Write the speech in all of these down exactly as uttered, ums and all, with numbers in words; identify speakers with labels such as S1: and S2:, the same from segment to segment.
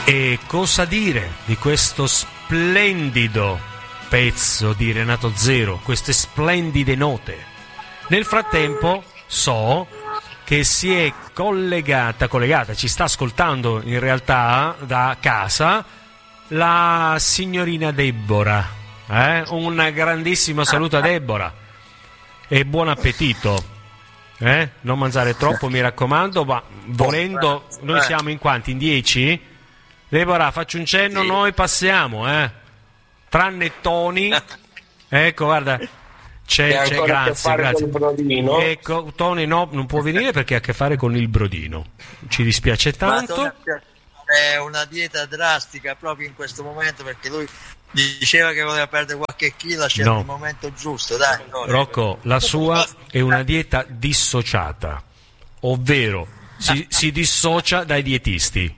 S1: E cosa dire di questo splendido pezzo di Renato Zero, queste splendide note? Nel frattempo so che si è collegata, collegata, ci sta ascoltando in realtà da casa la signorina Deborah. Eh? Un grandissimo saluto a Deborah e buon appetito. Eh? Non mangiare troppo, mi raccomando, ma volendo, noi siamo in quanti? In dieci? Deborah, faccio un cenno, sì. Noi passiamo, eh? Tranne Tony. Ecco, guarda, c'è, c'è grazie, grazie. Ecco, Tony no, non può venire perché ha a che fare con il brodino. Ci dispiace tanto.
S2: È una dieta drastica proprio in questo momento, perché lui diceva che voleva perdere qualche chilo, ha scelto no. il momento giusto. Dai,
S1: Rocco, la sua è una dieta dissociata, ovvero si, si dissocia dai dietisti.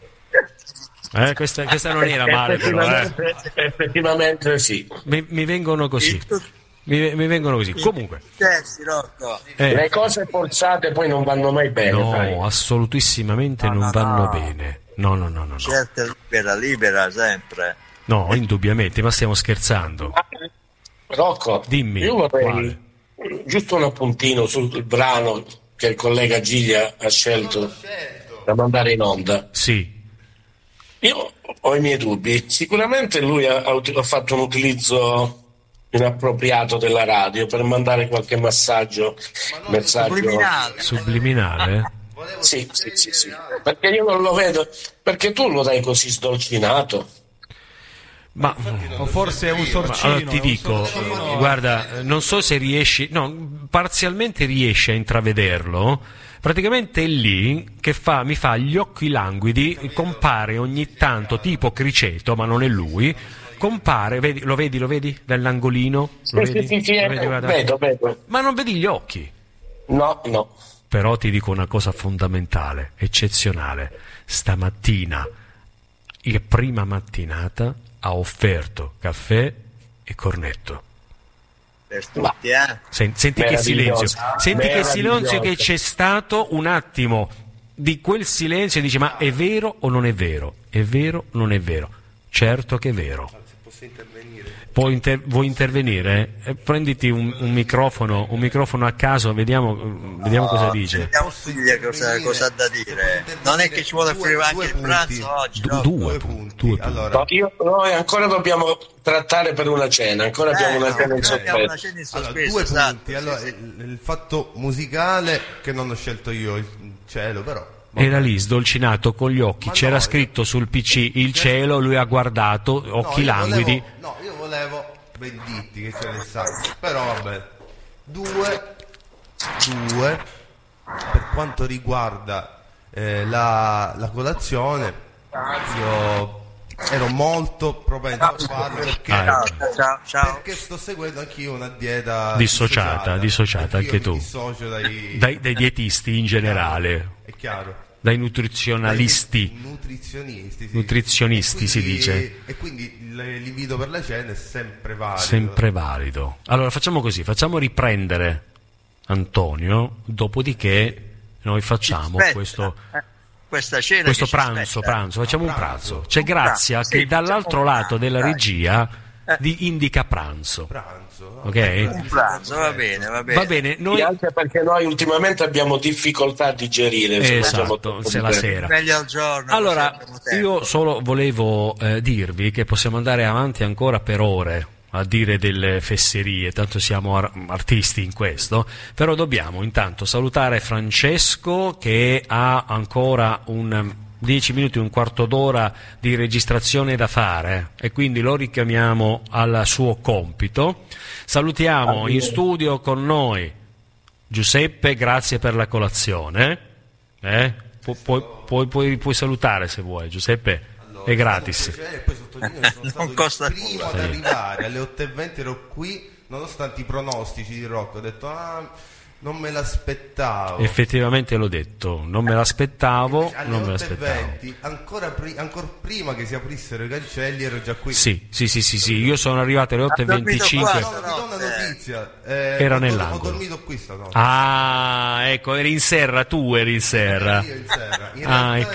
S1: Eh, questa, questa non era male, però. Eh.
S3: Effettivamente sì.
S1: Mi, mi vengono così. Mi, mi vengono così. Comunque,
S3: eh. le cose forzate poi non vanno mai bene.
S1: No,
S3: fai.
S1: assolutissimamente no, non no, vanno no. bene. No, no, no, no.
S2: Certo, libera, libera sempre.
S1: No, indubbiamente, ma stiamo scherzando.
S3: Rocco,
S1: dimmi.
S3: Io vorrei
S1: quale?
S3: giusto un appuntino sul brano che il collega Giglia ha scelto da mandare in onda.
S1: Sì.
S3: Io ho i miei dubbi. Sicuramente lui ha, ha fatto un utilizzo inappropriato della radio per mandare qualche massaggio, messaggio
S2: subliminale.
S1: Subliminale?
S3: Sì, sì, sì, sì. Perché io non lo vedo, perché tu lo dai così sdolcinato.
S1: Ma
S4: o forse è un sorcino.
S1: Allora ti dico, guarda, non so se riesci, no, parzialmente riesci a intravederlo. Praticamente è lì che fa, mi fa gli occhi languidi, compare ogni tanto tipo Criceto, ma non è lui, compare, vedi, lo vedi, lo vedi dall'angolino? Lo
S3: sì,
S1: vedi?
S3: Sì, sì,
S1: lo vedi,
S3: guarda. vedo, vedo.
S1: Ma non vedi gli occhi?
S3: No, no.
S1: Però ti dico una cosa fondamentale, eccezionale. Stamattina, la prima mattinata, ha offerto caffè e cornetto.
S2: Per tutti, eh?
S1: Senti, senti che silenzio, senti che silenzio che c'è stato un attimo di quel silenzio e dici ma è vero o non è vero? È vero o non è vero? Certo che è vero.
S4: Posso intervenire?
S1: Puoi inter- vuoi intervenire? Eh, prenditi un, un microfono, un microfono a caso, vediamo, vediamo no, cosa dice.
S2: Vediamo figlia cosa, cosa ha da dire. Non è che ci vuole offrire anche il pranzo oggi,
S1: du-
S2: no?
S1: Due,
S4: due
S1: punti.
S4: punti.
S1: Due punti.
S4: Allora,
S3: io, noi ancora dobbiamo trattare per una cena, ancora
S2: eh,
S3: abbiamo una
S2: no,
S3: cena in
S2: allora,
S3: sospeso.
S4: allora, due
S2: esatto,
S4: punti. Allora,
S2: sì, sì.
S4: Il, il fatto musicale che non ho scelto io, il cielo, però.
S1: Era lì sdolcinato con gli occhi,
S4: Ma
S1: c'era
S4: no,
S1: scritto
S4: io...
S1: sul P C il cielo, lui ha guardato, occhi
S4: no,
S1: languidi.
S4: Volevo, no, io volevo Venditti che sia nel sacco, però vabbè. Due, due, per quanto riguarda eh, la, la colazione, io ero molto propenso a farlo perché,
S1: Ah,
S2: ciao, ciao.
S4: perché sto seguendo anch'io una dieta
S1: Dissociata, dissociata anche tu.
S4: Mi dissocio dai,
S1: Dai, dai dietisti in generale,
S4: è chiaro.
S1: dai nutrizionalisti,
S4: nutrizionisti, sì.
S1: nutrizionisti
S4: E
S1: si
S4: quindi-
S1: dice,
S4: e quindi l- l'invito per la cena è sempre valido.
S1: sempre valido. Allora facciamo così, facciamo riprendere Antonio, dopodiché noi facciamo
S2: Aspetta,
S1: questo,
S2: eh, questa cena
S1: questo
S2: che ci
S1: pranzo,
S2: aspetta.
S1: pranzo, facciamo un pranzo. C'è
S2: Un
S1: Grazia
S2: pranzo,
S1: che
S2: sì,
S1: dall'altro
S2: facciamo un
S1: lato
S2: pranzo,
S1: della
S2: dai.
S1: regia
S2: Eh.
S1: di indica pranzo.
S4: Pranzo,
S1: Ok?
S2: Un pranzo, va bene, va bene.
S1: Va bene, noi...
S3: Sì, anche perché noi ultimamente abbiamo difficoltà a digerire se mangiamo
S1: Esatto,
S3: troppo
S1: se la
S3: di
S1: sera.
S2: Meglio al giorno.
S1: Allora,
S2: così abbiamo tempo.
S1: io solo volevo eh, dirvi che possiamo andare avanti ancora per ore a dire delle fesserie, tanto siamo ar- artisti in questo, però dobbiamo intanto salutare Francesco che ha ancora un dieci minuti, un quarto d'ora di registrazione da fare e quindi lo richiamiamo al suo compito. Salutiamo in studio con noi Giuseppe, grazie per la colazione. Eh? Pu- puoi, puoi, puoi, puoi salutare se vuoi, Giuseppe.
S4: Allora,
S1: è gratis.
S4: E poi sottolineo che sono stato
S2: Non costa
S4: il primo
S2: nulla.
S4: ad arrivare alle otto e venti, ero qui nonostante i pronostici di Rocco. Ho detto ah, non me l'aspettavo.
S1: Effettivamente l'ho detto, non me l'aspettavo,
S4: alle
S1: non me
S4: otto e
S1: l'aspettavo.
S4: venti, ancora, pri- ancora prima che si aprissero i cancelli, ero già qui.
S1: Sì, sì, sì, sì, sì, io sono arrivato alle otto e venticinque.
S4: No, no, vi do una notizia. Eh,
S1: Era
S4: ho, dor-
S1: nell'angolo.
S4: ho dormito qui stanotte.
S1: Ah, ecco, eri in serra, tu eri in serra.
S4: Io in serra. In
S1: Ah,
S4: realtà
S1: ecco.
S4: ero io.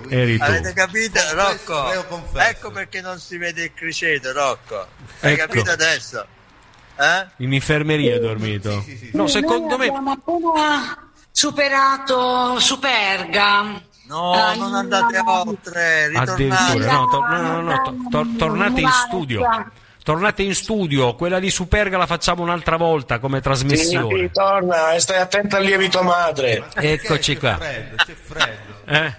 S1: eri tu.
S2: Avete capito,
S4: Confesso, Leo,
S2: Rocco?
S4: confesso.
S2: Ecco perché non si vede il criceto, Rocco. Hai
S1: Ecco.
S2: capito adesso? Eh?
S1: In infermeria hai dormito?
S4: Sì, sì, sì.
S1: No, secondo me...
S5: Abbiamo appena superato Superga.
S2: No,
S5: Eh,
S2: non andate oltre,
S1: Addirittura,
S2: ritornate.
S1: no, to- no, no, no, to- to- tornate in studio. Tornate in studio, quella di Superga la facciamo un'altra volta come
S3: Sì,
S1: trasmissione.
S3: sì, torna e stai attento al lievito madre.
S1: Eccoci
S4: C'è
S1: qua.
S4: freddo, c'è freddo.
S1: Eh?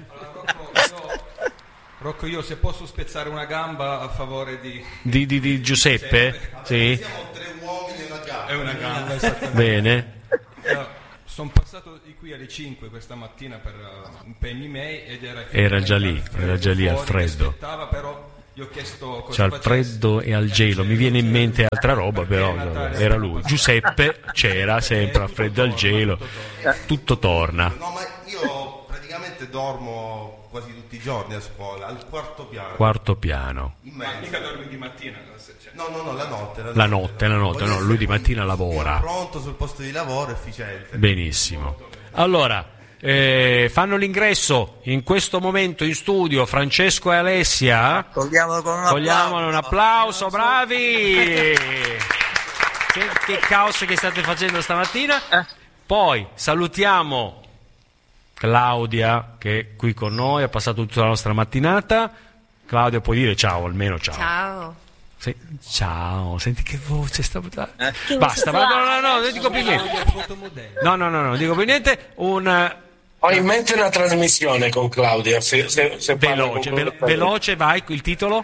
S6: Rocco, io se posso spezzare una gamba a favore di...
S1: Di, di- di Giuseppe? Sì,
S4: Siamo tre uomini e una gamba.
S6: È una gamba, esattamente.
S1: bene.
S6: Sono passato di qui alle cinque questa mattina per uh, impegni miei ed era...
S1: Era già lì,
S6: Alfredo
S1: era già lì
S6: fuori,
S1: Alfredo.
S6: mi aspettava, però gli ho chiesto cosa
S1: C'è al
S6: facesse.
S1: freddo e al gelo, mi viene in mente altra roba, però
S6: Perché Natale
S1: era
S6: sta
S1: lui.
S6: passando.
S1: Giuseppe c'era sempre al freddo e al gelo, tutto torna.
S4: No, ma io praticamente dormo quasi tutti i giorni a scuola, al quarto piano.
S1: Quarto piano.
S4: in
S6: Ma
S4: mezzo.
S6: mica dormi di mattina, no? Se- cioè,
S4: No, no, no, la notte. La,
S1: La notte, la notte,
S4: Voglio
S1: no, lui di
S4: essere
S1: mattina lavora.
S4: pronto sul posto di lavoro, efficiente.
S1: Benissimo. Allora, eh, fanno l'ingresso in questo momento in studio Francesco e Alessia.
S2: Cogliamolo con un
S1: Togliamolo un applauso,
S2: applauso.
S1: bravi! Che, che caos che state facendo stamattina. Poi salutiamo Claudia che è qui con noi, ha passato tutta la nostra mattinata. Claudia, puoi dire ciao, almeno ciao.
S7: Ciao.
S1: Se- ciao, senti che voce sta
S2: Eh?
S1: Basta, ma no, no, no, non dico più niente.
S6: fotomodello.
S1: No, no, no, no, non dico più niente. Un eh,
S3: Ho in mente una trasmissione con Claudia. Se, se, se parlo
S1: veloce,
S3: con
S1: velo-
S3: Claudia.
S1: veloce, vai, il titolo?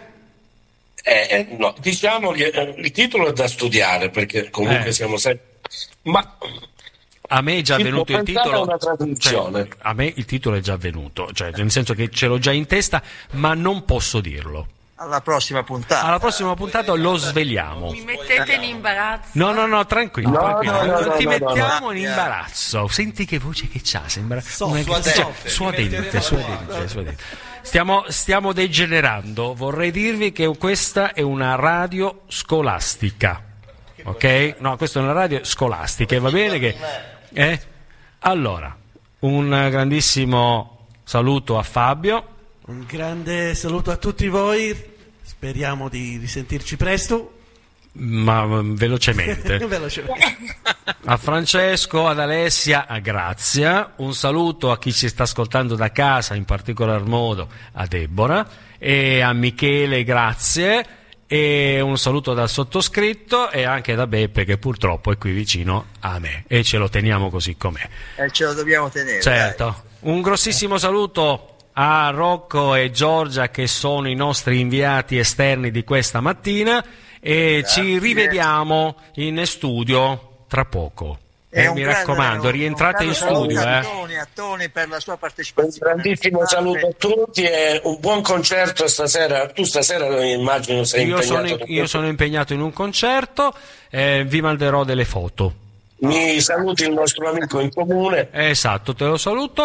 S3: Eh, eh, no, diciamo che eh, il titolo è da studiare perché comunque
S1: Eh.
S3: siamo sempre. Ma
S1: A me è già
S3: Si
S1: venuto
S3: può
S1: il
S3: pensare
S1: titolo.
S3: a una traduzione.
S1: Cioè, a me il titolo è già venuto, cioè nel senso che ce l'ho già in testa, ma non posso dirlo.
S2: Alla prossima puntata.
S1: Alla prossima puntata lo sveliamo.
S7: Mi mettete in imbarazzo.
S1: No, no, no, tranquillo,
S3: No,
S1: tranquillo.
S3: no, no,
S1: Non
S3: no,
S1: ti
S3: no,
S1: mettiamo
S2: no.
S1: in imbarazzo. Senti che voce che c'ha, sembra
S4: So-
S1: una
S4: suadente.
S1: suadente, suadente, suadente. Stiamo, stiamo degenerando. Vorrei dirvi che questa è una radio scolastica. Ok? No, questa è una radio scolastica, e va bene che eh? Allora, un grandissimo saluto a Fabio.
S8: Un grande saluto a tutti voi, speriamo di risentirci presto.
S1: Ma mm, velocemente.
S8: Velocemente.
S1: A Francesco, ad Alessia, a Grazia, un saluto a chi ci sta ascoltando da casa, in particolar modo a Deborah, e a Michele, grazie, e un saluto dal sottoscritto e anche da Beppe che purtroppo è qui vicino a me e ce lo teniamo così com'è.
S2: E ce lo dobbiamo tenere.
S1: Certo, un grossissimo saluto a Rocco e Giorgia che sono i nostri inviati esterni di questa mattina e
S2: Grazie.
S1: ci rivediamo in studio tra poco.
S2: E
S1: Eh,
S2: un
S1: mi
S2: grande-
S1: raccomando,
S2: un-
S1: rientrate
S2: un
S1: in
S2: grande
S1: studio.
S2: saluto a
S1: Eh.
S2: Toni, a Toni per la sua
S3: Un
S2: partecipazione.
S3: grandissimo saluto a tutti e un buon concerto stasera. Tu stasera immagino sei
S1: Io sono,
S3: impegnato.
S1: in- io sono impegnato in un concerto, eh, vi manderò delle foto.
S3: Mi saluti il nostro amico in comune.
S1: Esatto, te lo saluto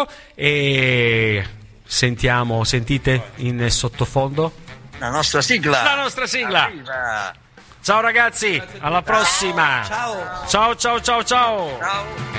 S1: e sentiamo, sentite in sottofondo?
S2: La nostra sigla.
S1: La nostra sigla.
S2: Arriva.
S1: Ciao ragazzi, alla prossima.
S8: Ciao.
S1: Ciao ciao ciao ciao.
S2: Ciao.